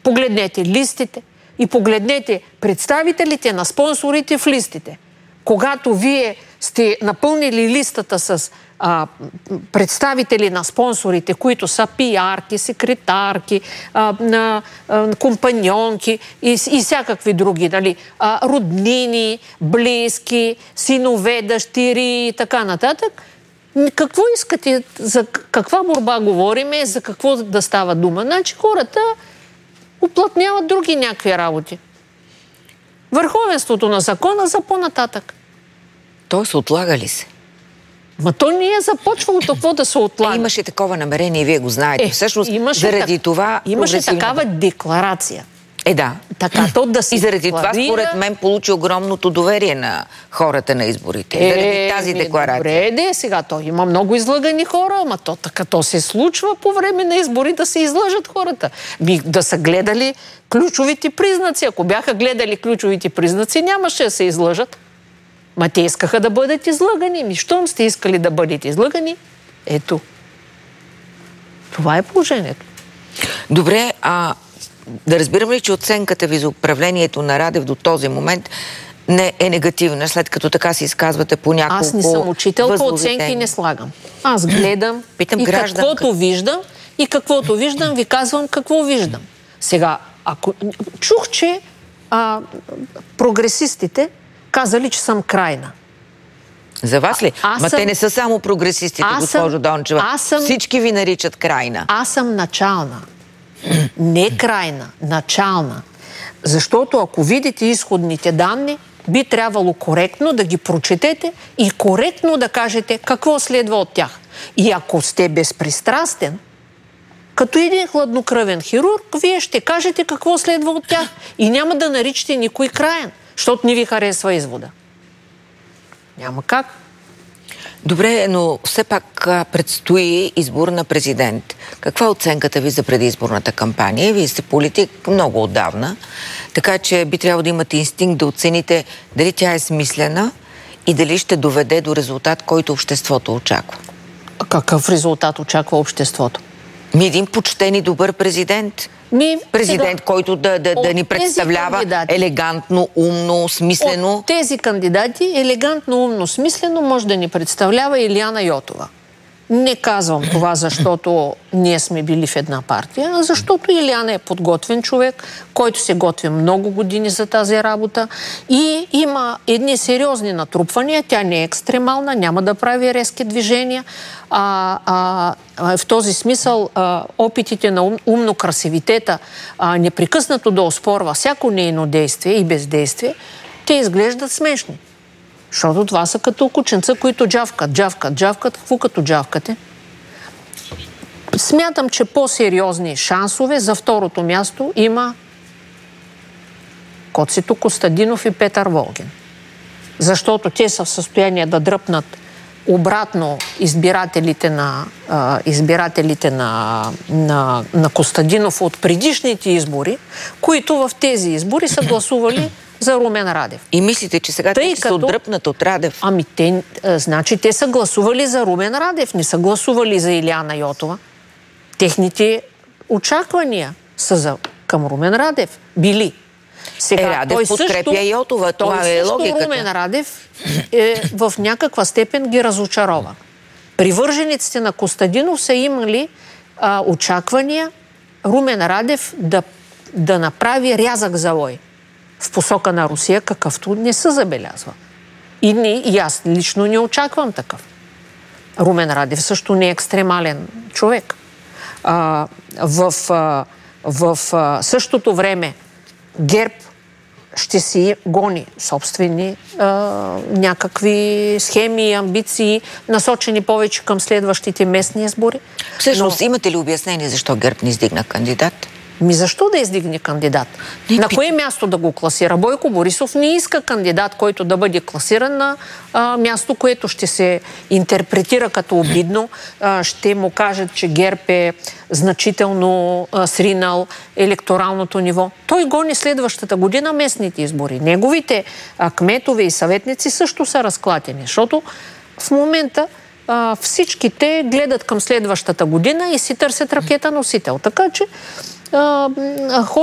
Погледнете листите и погледнете представителите на спонсорите в листите. Когато вие сте напълнили листата с представители на спонсорите, които са пиарки, секретарки, компаньонки и всякакви други, нали, роднини, близки, синове, дъщери и така нататък, какво искате, за каква борба говориме, за какво да става дума? Значи хората уплътняват други някакви работи. Върховенството на закона за по-нататък. Тоест, отлага ли се? Ма то не е започвало какво да се отлага. Имаше такова намерение и вие го знаете. Всъщност, заради това... Имаше такава декларация. Да. Така, то да се и заради това, според мен, получи огромното доверие на хората на изборите. Заради тази декларация. Добре, сега то има много излъгани хора, ама то така то се случва по време на избори да се излъжат хората. Да са гледали ключовите признаци. Ако бяха гледали ключовите признаци, нямаше да се излъжат. Ма те искаха да бъдат излъгани. Щом сте искали да бъдете излъгани, ето. Това е положението. Добре, да разбирам ли, че оценката ви за управлението на Радев до този момент не е негативна, след като така се изказвате по няколко... Аз не съм учителка, оценки не слагам. Аз гледам и каквото виждам, ви казвам какво виждам. Сега, чух, че прогресистите казали, че съм крайна. За вас ли? Те не са само прогресистите, госпожо Дончева. Всички ви наричат крайна. Аз съм начална. Не крайна, начална. Защото ако видите изходните данни, би трябвало коректно да ги прочетете и коректно да кажете какво следва от тях. И ако сте безпристрастен, като един хладнокръвен хирург, вие ще кажете какво следва от тях. И няма да наричате никой краен, защото не ви харесва извода. Няма как. Добре, но все пак предстои избор на президент. Каква е оценката ви за предизборната кампания? Вие сте политик много отдавна, така че би трябвало да имате инстинкт да оцените дали тя е смислена и дали ще доведе до резултат, който обществото очаква. Какъв резултат очаква обществото? Един почтен и добър президент. Президент, който да ни представлява елегантно, умно, смислено. От тези кандидати, елегантно, умно, смислено може да ни представлява Илияна Йотова. Не казвам това, защото ние сме били в една партия, а защото Илияна е подготвен човек, който се готви много години за тази работа и има едни сериозни натрупвания. Тя не е екстремална, няма да прави резки движения. В този смисъл опитите на умно-красивитета непрекъснато да оспорва всяко нейно действие и бездействие, те изглеждат смешни. Защото това са като кученца, които джавкат. Какво като джавкате? Смятам, че по-сериозни шансове за второто място има Коцето Костадинов и Петър Волгин. Защото те са в състояние да дръпнат обратно избирателите на Костадинов от предишните избори, които в тези избори са гласували за Румен Радев. И мислите, че сега те са отдръпнат от Радев? Значи те са гласували за Румен Радев, не са гласували за Илияна Йотова. Техните очаквания са към Румен Радев били. Сега, Радев подкрепя Йотова, това е логиката. Румен Радев в някаква степен ги разочарова. Привържениците на Костадинов са имали очаквания Румен Радев да направи рязък завой в посока на Русия, какъвто не се забелязва. И аз лично не очаквам такъв. Румен Радев също не е екстремален човек. В същото време ГЕРБ ще си гони собствени някакви схеми и амбиции, насочени повече към следващите местни избори. Всъщност, имате ли обяснение защо ГЕРБ не издигна кандидат? Защо да издигне кандидат? На кое място да го класира? Бойко Борисов не иска кандидат, който да бъде класиран на място, което ще се интерпретира като обидно. Ще му кажат, че ГЕРБ е значително сринал електоралното ниво. Той гони следващата година местните избори. Неговите кметове и съветници също са разклатени, защото в момента всички те гледат към следващата година и си търсят ракета-носител. Така че